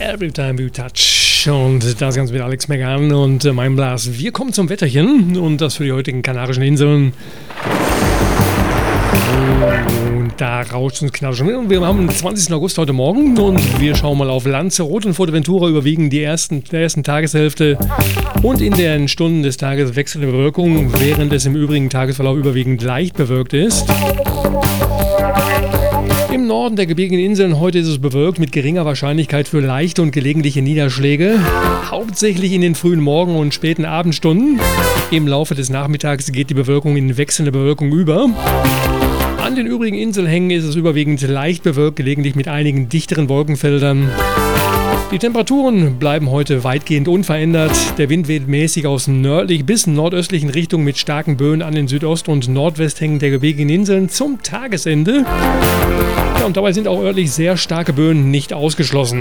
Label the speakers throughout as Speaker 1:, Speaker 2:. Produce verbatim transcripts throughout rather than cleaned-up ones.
Speaker 1: Every Time You Touch. Und das Ganze mit Alex Megan und äh, meinem Blas. Wir kommen zum Wetterchen und das für die heutigen Kanarischen Inseln. Und da rauscht uns knallt schon. Und wir haben den zwanzigsten August heute Morgen und wir schauen mal auf Lanzarote und Fuerteventura überwiegen die ersten, der ersten Tageshälfte und in den Stunden des Tages wechselnde Bewölkung, während es im übrigen Tagesverlauf überwiegend leicht bewölkt ist. Im Norden der gebirgigen Inseln heute ist es bewölkt mit geringer Wahrscheinlichkeit für leichte und gelegentliche Niederschläge, hauptsächlich in den frühen Morgen- und späten Abendstunden. Im Laufe des Nachmittags geht die Bewölkung in wechselnde Bewölkung über. An den übrigen Inselhängen ist es überwiegend leicht bewölkt, gelegentlich mit einigen dichteren Wolkenfeldern. Die Temperaturen bleiben heute weitgehend unverändert. Der Wind weht mäßig aus nördlich bis nordöstlichen Richtungen mit starken Böen an den Südost- und Nordwesthängen der gebirgigen Inseln zum Tagesende. Ja, und dabei sind auch örtlich sehr starke Böen nicht ausgeschlossen.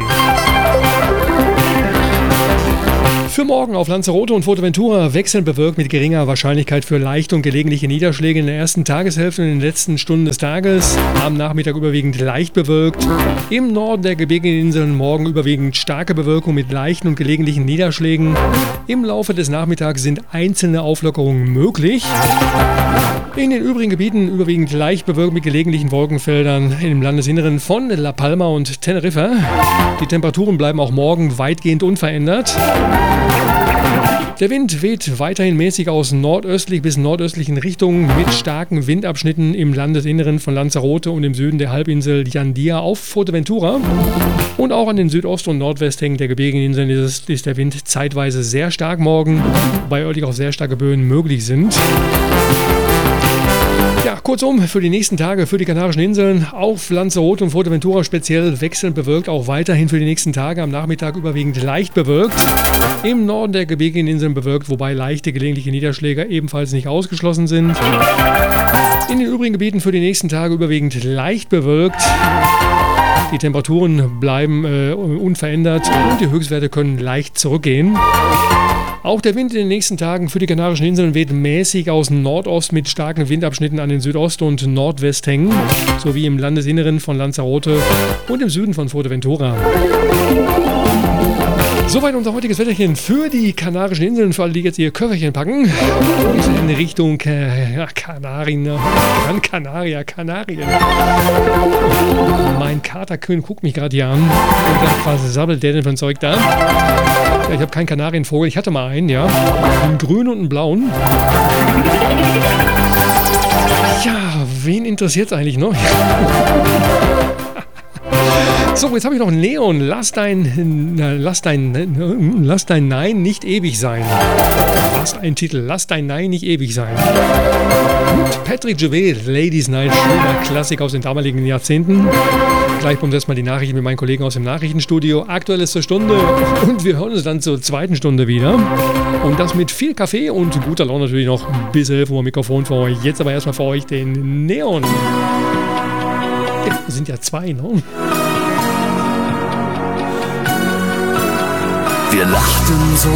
Speaker 1: Für morgen auf Lanzarote und Fuerteventura wechselnd bewölkt mit geringer Wahrscheinlichkeit für leichte und gelegentliche Niederschläge in der ersten Tageshälfte und in den letzten Stunden des Tages. Am Nachmittag überwiegend leicht bewölkt. Im Norden der gebirgigen Inseln morgen überwiegend starke Bewölkung mit leichten und gelegentlichen Niederschlägen. Im Laufe des Nachmittags sind einzelne Auflockerungen möglich. In den übrigen Gebieten überwiegend leicht bewölkt mit gelegentlichen Wolkenfeldern im Landesinneren von La Palma und Teneriffa. Die Temperaturen bleiben auch morgen weitgehend unverändert. Der Wind weht weiterhin mäßig aus nordöstlich bis nordöstlichen Richtungen mit starken Windabschnitten im Landesinneren von Lanzarote und im Süden der Halbinsel Jandia auf Fuerteventura. Und auch an den Südost- und Nordwesthängen der gebirgigen Inseln ist, ist der Wind zeitweise sehr stark morgen, wobei örtlich auch sehr starke Böen möglich sind. Ja, kurzum, für die nächsten Tage für die Kanarischen Inseln auf Lanzarote und Fuerteventura speziell wechselnd bewölkt, auch weiterhin für die nächsten Tage am Nachmittag überwiegend leicht bewölkt. Im Norden der gebirgigen Inseln bewölkt, wobei leichte gelegentliche Niederschläge ebenfalls nicht ausgeschlossen sind. In den übrigen Gebieten für die nächsten Tage überwiegend leicht bewölkt. Die Temperaturen bleiben äh, unverändert und die Höchstwerte können leicht zurückgehen. Auch der Wind in den nächsten Tagen für die Kanarischen Inseln weht mäßig aus Nordost mit starken Windabschnitten an den Südost- und Nordwesthängen, sowie im Landesinneren von Lanzarote und im Süden von Fuerteventura. Soweit unser heutiges Wetterchen für die Kanarischen Inseln, für alle, die jetzt ihr Köfferchen packen und in Richtung äh, ja, Kanarien, Gran Canaria, Kanarien. Mein Katerkönig guckt mich gerade hier an und sagt, was sabbelt der denn für ein Zeug da? Ja, ich habe keinen Kanarienvogel, ich hatte mal einen, ja, einen grünen und einen blauen. Ja, wen interessiert es eigentlich noch? So, jetzt habe ich noch einen Leon. Lass dein, lass dein, lass dein Nein nicht ewig sein. Lass ein Titel. Lass dein Nein nicht ewig sein. Und Patrick Juvet, Ladies Night, schöner Klassik aus den damaligen Jahrzehnten. Gleich kommt erstmal die Nachrichten mit meinen Kollegen aus dem Nachrichtenstudio. Aktuelles zur Stunde. Und wir hören uns dann zur zweiten Stunde wieder. Und das mit viel Kaffee und guter Laune natürlich noch bis elf Uhr Mikrofon für euch. Jetzt aber erstmal für euch den Neon. Ja, sind ja zwei, ne?
Speaker 2: Wir lachten so